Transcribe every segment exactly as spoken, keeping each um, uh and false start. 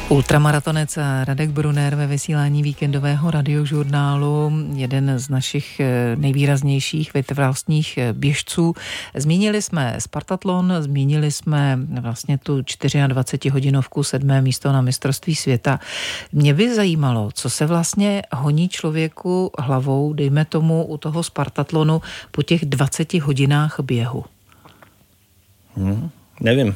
Ultramaratonec Radek Brunner ve vysílání víkendového radiožurnálu, jeden z našich nejvýraznějších vytrvalostních běžců. Zmínili jsme Spartatlon, zmínili jsme vlastně tu dvacetčtyřhodinovku, sedmé místo na mistrovství světa. Mě by zajímalo, co se vlastně honí člověku hlavou, dejme tomu u toho Spartatlonu, po těch dvaceti hodinách běhu. Hmm, nevím.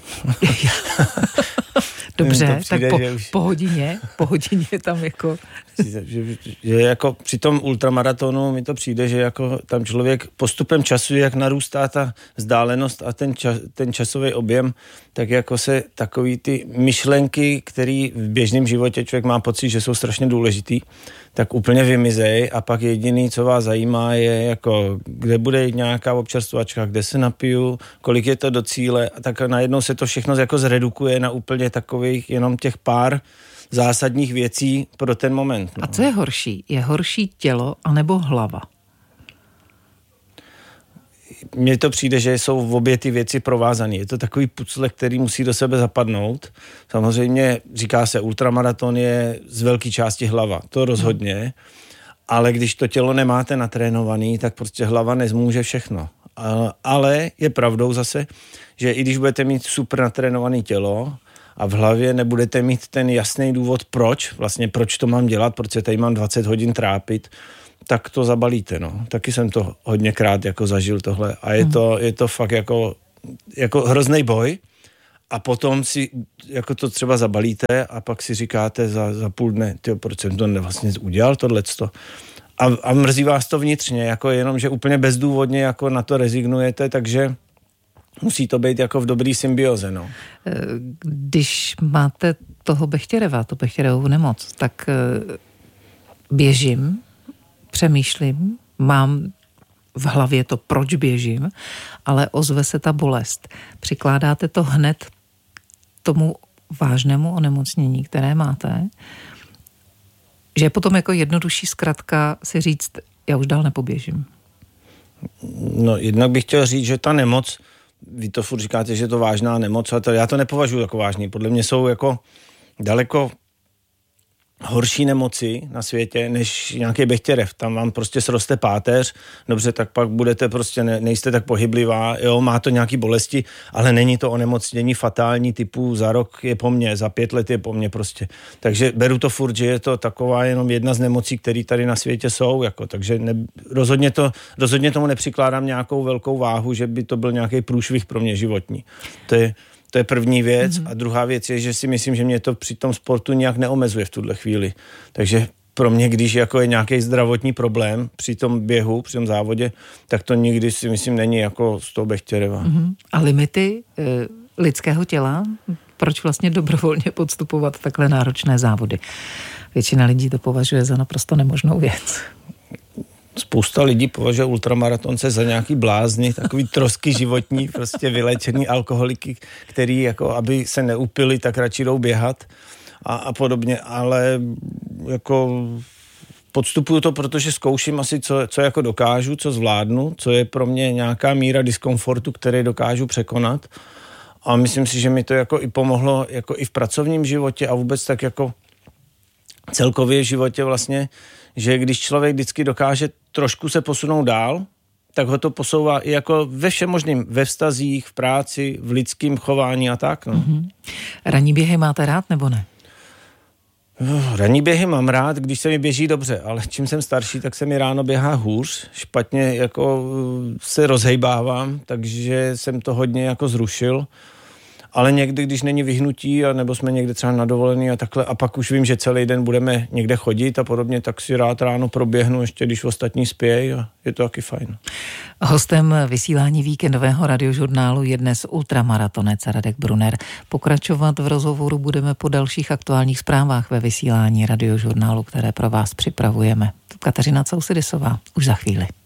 Dobře, Nevím, přijde, tak po, už... po hodině, po hodině tam jako... Že, že, že jako při tom ultramaratonu mi to přijde, že jako tam člověk postupem času, jak narůstá ta vzdálenost a ten, čas, ten časový objem, tak jako se takový ty myšlenky, který v běžném životě člověk má pocit, že jsou strašně důležitý, tak úplně vymizej a pak jediný, co vás zajímá, je jako, kde bude nějaká občerstvačka, kde se napiju, kolik je to do cíle a tak najednou se to všechno jako zredukuje na úplně takových jenom těch pár zásadních věcí pro ten moment. No. A co je horší? Je horší tělo anebo hlava? Mně to přijde, že jsou v obě ty věci provázané. Je to takový pucle, který musí do sebe zapadnout. Samozřejmě říká se, ultramaraton je z velké části hlava. To rozhodně. Ale když to tělo nemáte natrénovaný, tak prostě hlava nezmůže všechno. Ale je pravdou zase, že i když budete mít super natrénované tělo a v hlavě nebudete mít ten jasný důvod, proč, vlastně proč to mám dělat, proč se tady mám dvacet hodin trápit, tak to zabalíte, no. Taky jsem to hodněkrát jako zažil tohle a je to, je to fakt jako, jako hrozný boj a potom si jako to třeba zabalíte a pak si říkáte za, za půl dne, tyjo, proč jsem to vlastně udělal tohleto. A, a mrzí vás to vnitřně, jako jenom, že úplně bezdůvodně jako na to rezignujete, takže musí to být jako v dobrý symbioze, no. Když máte toho Bechtereva, tu Bechterevovu nemoc, tak běžím, přemýšlím, mám v hlavě to, proč běžím, ale ozve se ta bolest. Přikládáte to hned tomu vážnému onemocnění, které máte, že je potom jako jednodušší zkratka si říct, já už dál nepoběžím. No, jednak bych chtěl říct, že ta nemoc, vy to furt říkáte, že je to vážná nemoc, a to, já to nepovažuji jako vážný. Podle mě jsou jako daleko horší nemoci na světě, než nějaký Bechterev. Tam vám prostě sroste páteř, dobře, tak pak budete prostě, ne, nejste tak pohyblivá, jo, má to nějaký bolesti, ale není to onemocnění fatální typu za rok je po mně, za pět let je po mně prostě. Takže beru to furt, že je to taková jenom jedna z nemocí, které tady na světě jsou, jako, takže ne, rozhodně, to, rozhodně tomu nepřikládám nějakou velkou váhu, že by to byl nějaký průšvih pro mě životní. To je To je první věc. Mm-hmm. A druhá věc je, že si myslím, že mě to při tom sportu nějak neomezuje v tuhle chvíli. Takže pro mě, když jako je nějaký zdravotní problém při tom běhu, při tom závodě, tak to nikdy si myslím není jako z toho Bechtereva. Mm-hmm. A limity e, lidského těla? Proč vlastně dobrovolně podstupovat takhle náročné závody? Většina lidí to považuje za naprosto nemožnou věc. Spousta lidí považuje ultramaratonce za nějaký blázni, takový trosky životní, prostě vylečený alkoholiky, který jako, aby se neupili, tak radši jdou běhat a, a podobně, ale jako podstupuju to, protože zkouším asi, co, co jako dokážu, co zvládnu, co je pro mě nějaká míra diskomfortu, který dokážu překonat a myslím si, že mi to jako i pomohlo jako i v pracovním životě a vůbec tak jako celkově v životě vlastně, že když člověk vždycky dokáže trošku se posunout dál, tak ho to posouvá i jako ve všem možným, ve vztazích, v práci, v lidském chování a tak. No. Mm-hmm. Ranní běhy máte rád nebo ne? Ranní běhy mám rád, když se mi běží dobře, ale čím jsem starší, tak se mi ráno běhá hůř, špatně jako se rozhejbávám, takže jsem to hodně jako zrušil. Ale někdy, když není vyhnutí, a nebo jsme někde třeba na dovolený a takhle, a pak už vím, že celý den budeme někde chodit a podobně, tak si rád ráno proběhnu, ještě když ostatní spějí a je to taky fajn. Hostem vysílání víkendového radiožurnálu je dnes ultramaratonec Radek Brunner. Pokračovat v rozhovoru budeme po dalších aktuálních zprávách ve vysílání radiožurnálu, které pro vás připravujeme. Kateřina Cousidisová už za chvíli.